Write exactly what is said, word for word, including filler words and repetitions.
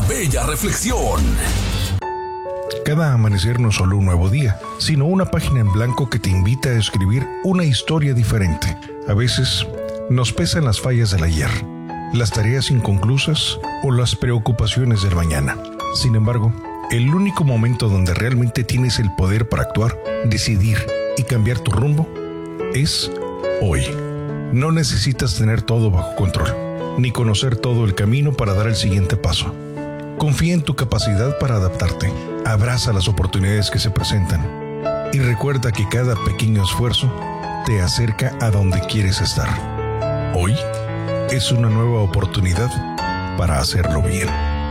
bella reflexión. Cada amanecer no es solo un nuevo día, sino una página en blanco que te invita a escribir una historia diferente. A veces nos pesan las fallas del ayer, las tareas inconclusas o las preocupaciones del mañana. Sin embargo, el único momento donde realmente tienes el poder para actuar, decidir y cambiar tu rumbo es hoy. No necesitas tener todo bajo control, ni conocer todo el camino para dar el siguiente paso. Confía en tu capacidad para adaptarte. Abraza las oportunidades que se presentan. Y recuerda que cada pequeño esfuerzo te acerca a donde quieres estar. Hoy es una nueva oportunidad para hacerlo bien.